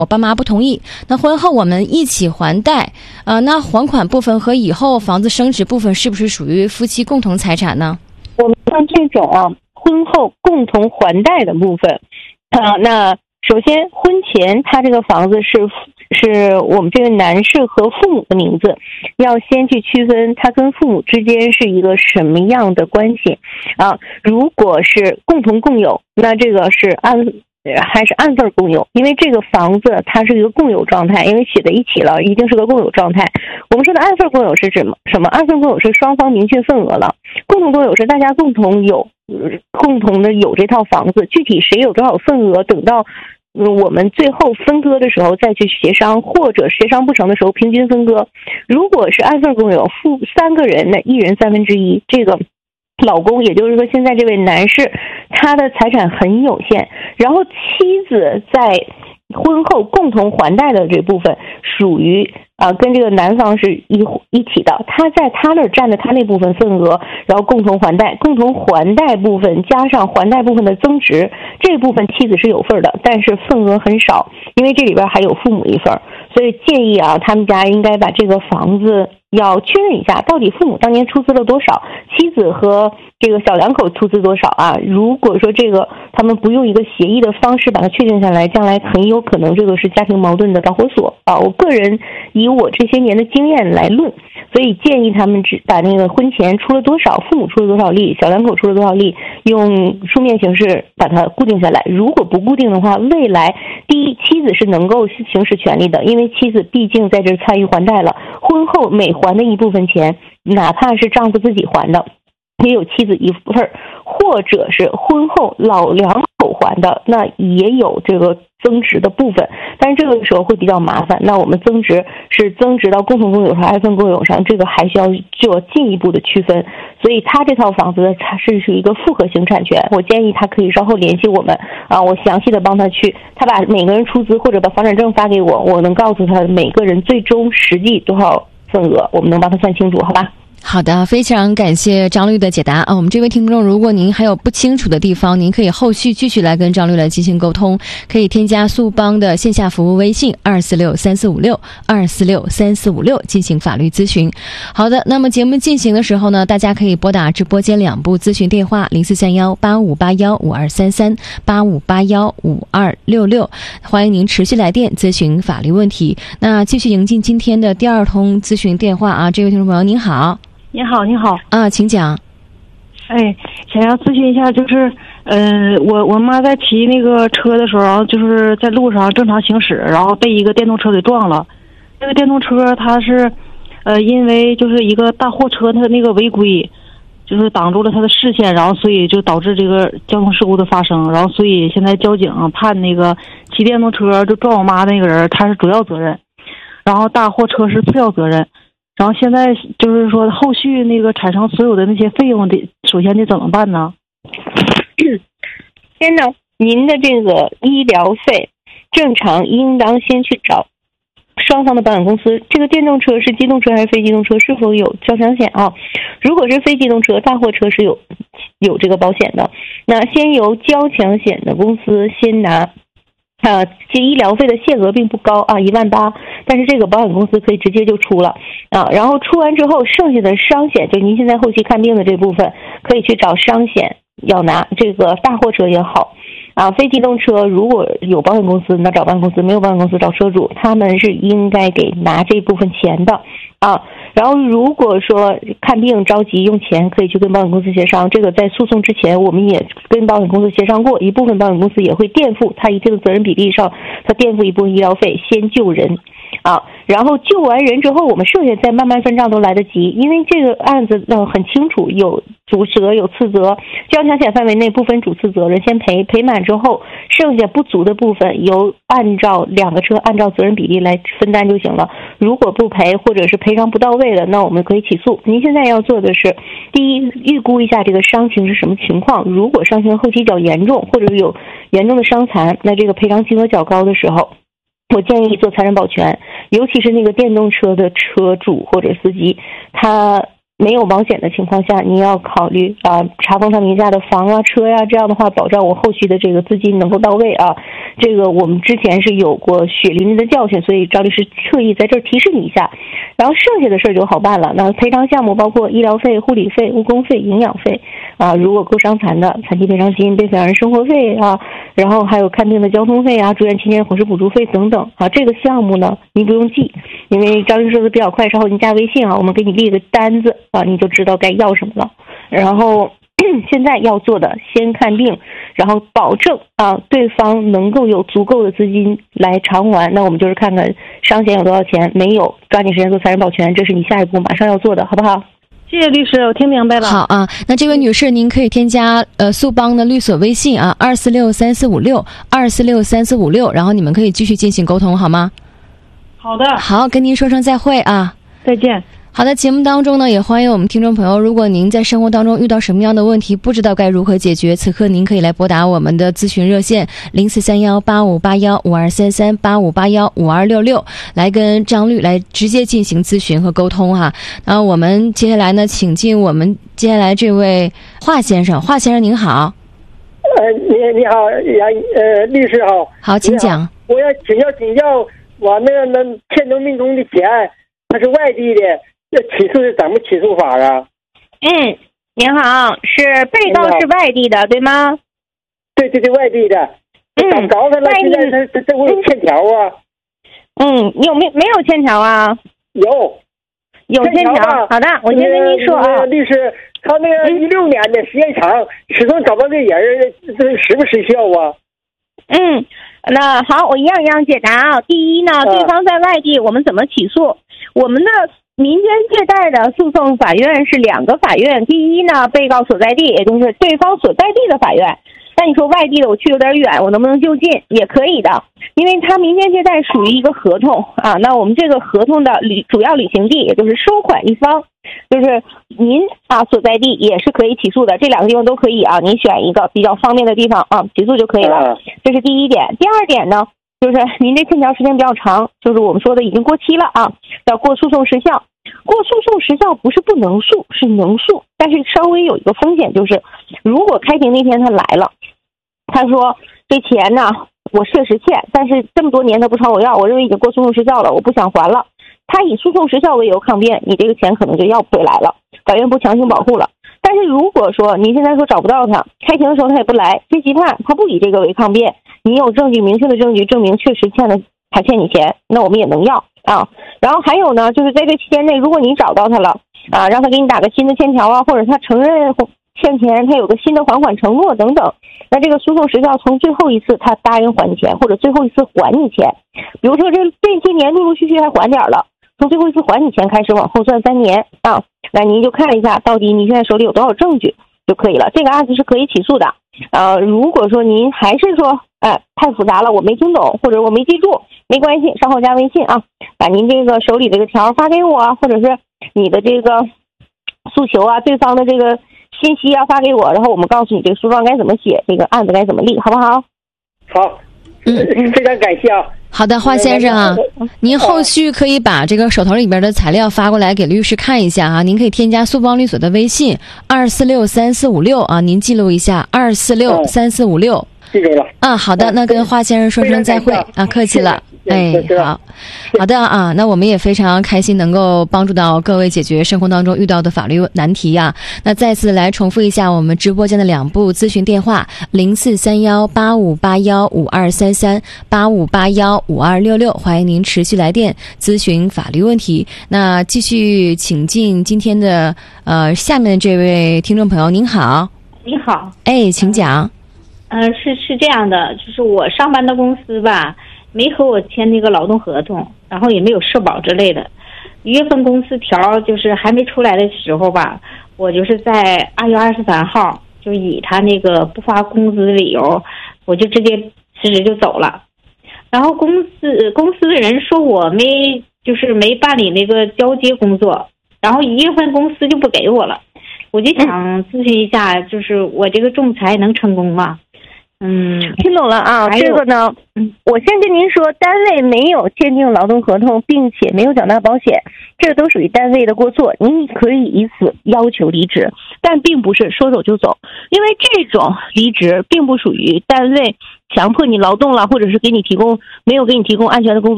我爸妈不同意，那婚后我们一起还贷，那还款部分和以后房子升值部分是不是属于夫妻共同财产呢？ 我们像这种婚后共同还贷的部分，那首先婚前他这个房子是我们这个男士和父母的名字，要先去区分他跟父母之间是一个什么样的关系如果是共同共有，那这个是还是按份共有，因为这个房子它是一个共有状态，因为写在一起了，一定是个共有状态。我们说的按份共有是什么？按份共有是双方明确份额了，共同共有是大家共同的有这套房子，具体谁有多少份额，等到我们最后分割的时候再去协商，或者协商不成的时候平均分割。如果是按份共有，3个人，那一人1/3，这个老公，也就是说现在这位男士他的财产很有限，然后妻子在婚后共同还贷的这部分属于跟这个男方是一起的，他在他那儿占的他那部分份额，然后共同还贷部分加上还贷部分的增值，这部分妻子是有份的，但是份额很少，因为这里边还有父母一份，所以建议他们家应该把这个房子要确认一下，到底父母当年出资了多少，妻子和这个小两口出资多少如果说这个他们不用一个协议的方式把它确定下来，将来很有可能这个是家庭矛盾的导火索我个人以我这些年的经验来论，所以建议他们把那个婚前出了多少，父母出了多少力，小两口出了多少力，用书面形式把它固定下来。如果不固定的话，未来第一，妻子是能够行使权利的，因为妻子毕竟在这参与还贷了，婚后每还的一部分钱，哪怕是丈夫自己还的，也有妻子一份，或者是婚后老两口还的，那也有这个增值的部分，但是这个时候会比较麻烦。那我们增值到共同共有上、按份共有上，这个还需要做进一步的区分。所以他这套房子它是一个复合型产权，我建议他可以稍后联系我们我详细的帮他他把每个人出资或者把房产证发给我，我能告诉他每个人最终实际多少份额，我们能帮他算清楚，好吧？ 好的，非常感谢张律的解答我们这位听众，如果您还有不清楚的地方，您可以后续继续来跟张律来进行沟通，可以添加速帮的线下服务微信2463456进行法律咨询。好的，那么节目进行的时候呢，大家可以拨打直播间2部咨询电话04318581523385815266，欢迎您持续来电咨询法律问题。那继续迎进今天的第2通咨询电话这位听众朋友您好。 你好请讲。 想要咨询一下，就是我妈在骑那个车的时候，就是在路上正常行驶，然后被一个电动车给撞了。这个电动车它是因为就是一个大货车它那个违规，就是挡住了他的视线，然后所以就导致这个交通事故的发生，然后所以现在交警判那个骑电动车就撞我妈那个人他是主要责任，然后大货车是次要责任。然后现在就是说后续那个产生所有的那些费用的，首先得怎么办呢？ 先呢，您的这个医疗费正常应当先去找双方的保险公司，这个电动车是机动车还是非机动车，是否有交强险如果是非机动车，大货车是有这个保险的，那先由交强险的公司先拿这医疗费的限额并不高18000，但是这个保险公司可以直接就出了然后出完之后，剩下的伤险，就您现在后期看病的这部分，可以去找伤险要拿，这个大货车也好非机动车如果有保险公司，那找保险公司；没有保险公司找车主，他们是应该给拿这部分钱的然后如果说看病着急用钱，可以去跟保险公司协商，这个在诉讼之前我们也跟保险公司协商过，一部分保险公司也会垫付他一定的责任比例上，他垫付一部分医疗费先救人然后救完人之后，我们剩下再慢慢分账都来得及，因为这个案子很清楚，有主责有次责，交强险范围内不分主次责任，先赔满之后，剩下不足的部分由按照2个车按照责任比例来分担就行了。如果不赔或者是赔偿不到位的，那我们可以起诉。您现在要做的是，第一，预估一下这个伤情是什么情况，如果伤情后期较严重或者有严重的伤残，那这个赔偿金额较高的时候，我建议做财产保全，尤其是那个电动车的车主或者司机，他没有保险的情况下，你要考虑查封他名下的房啊、车呀，这样的话保障我后续的这个资金能够到位啊。这个我们之前是有过血淋淋的教训，所以赵律师特意在这儿提示你一下。然后剩下的事儿就好办了。那赔偿项目包括医疗费、护理费、误工费、营养费啊，如果够伤残的，残疾赔偿金、被抚养人生活费啊，然后还有看病的交通费啊、住院期间伙食补助费等等啊。这个项目呢，您不用记，因为张律师说的比较快，稍后您加微信啊，我们给你列个单子啊，你就知道该要什么了。然后现在要做的，先看病，然后保证对方能够有足够的资金来偿还。那我们就是看看伤险有多少钱，没有抓紧时间做财产保全，这是你下一步马上要做的，好不好？ 谢谢律师，我听明白了。 好啊，那这位女士，您可以添加速邦的律所微信啊，2463456，2463456，然后你们可以继续进行沟通，好吗？ 好的， 好，跟您说声再会啊， 再见。 好的，节目当中呢，也欢迎我们听众朋友，如果您在生活当中遇到什么样的问题，不知道该如何解决，此刻您可以来拨打我们的咨询热线04318581523385815266，来跟张律来直接进行咨询和沟通哈。然后我们接下来呢，请进我们接下来这位华先生，华先生您好。 你好，律师好。 好，请讲。 我要请教，我那欠中命中的钱，他是外地的。这起诉是怎么起诉法啊？ 您好，是被告是外地的，对吗？ 对，外地的。找不着他了，现在这我有欠条啊。 你有没有欠条啊？ 有欠条。好的，我先跟您说啊， 律师，他那个16年的时间长，始终找不到这人，这实不实效啊？ 那好，我一样一样解答啊。第一呢，对方在外地，我们怎么起诉？我们的民间借贷的诉讼法院是2个法院，第一呢，被告所在地，也就是对方所在地的法院。那你说外地的我去有点远，我能不能就近？也可以的，因为他民间借贷属于一个合同啊。那我们这个合同的主要履行地，也就是收款一方，就是您所在地也是可以起诉的，这2个地方都可以啊。您选一个比较方便的地方起诉就可以了。这是第一点。第二点呢，就是您这欠条时间比较长，就是我们说的已经过期了啊，要过诉讼时效。过诉讼时效不是不能诉，是能诉，但是稍微有一个风险，就是如果开庭那天他来了，他说这钱呢我确实欠，但是这么多年他不朝我要，我认为已经过诉讼时效了，我不想还了，他以诉讼时效为由抗辩，你这个钱可能就要不回来了，法院不强行保护了。但是如果说您现在说找不到他，开庭的时候他也不来，经期判他不以这个为抗辩，你有证据，明确的证据证明确实他欠你钱，那我们也能要啊。然后还有呢，就是在这期间内，如果你找到他了让他给你打个新的欠条啊，或者他承认欠钱，他有个新的还款承诺等等，那这个诉讼时效从最后一次他答应还你钱，或者最后一次还你钱，比如说这些年陆陆续续还还点了，从最后一次还你钱开始往后算3年啊。那您就看一下到底你现在手里有多少证据就可以了，这个案子是可以起诉的。如果说您还是说太复杂了，我没听懂或者我没记住，没关系，稍后加微信啊，把您这个手里这个条发给我，或者是你的这个诉求啊，对方的这个信息啊发给我，然后我们告诉你这个诉状该怎么写，这个案子该怎么立，好不好？ 好，非常感谢啊。 好的，华先生啊，您后续可以把这个手头里边的材料发过来给律师看一下啊。您可以添加速邦律所的微信2463456啊，您记录一下2463456。 记住了。 好的，那跟华先生说声再会啊，客气了。好的啊，那我们也非常开心能够帮助到各位解决生活当中遇到的法律难题呀。那再次来重复一下我们直播间的2部咨询电话：043185815233，85815266，欢迎您持续来电咨询法律问题。那继续请进今天的下面这位听众朋友，您好。 你好。 请讲。 是这样的，就是我上班的公司吧，没和我签那个劳动合同，然后也没有社保之类的。1月份工资条就是还没出来的时候吧，我就是在2月23号，就以他那个不发工资的理由，我就直接辞职就走了。然后公司的人说我没办理那个交接工作，然后1月份公司就不给我了。我就想咨询一下，就是我这个仲裁能成功吗？ 听懂了啊。这个呢，我先跟您说，单位没有签订劳动合同，并且没有缴纳保险，这都属于单位的过错，您可以以此要求离职，但并不是说走就走，因为这种离职并不属于单位强迫你劳动了，或者是没有给你提供安全的工作。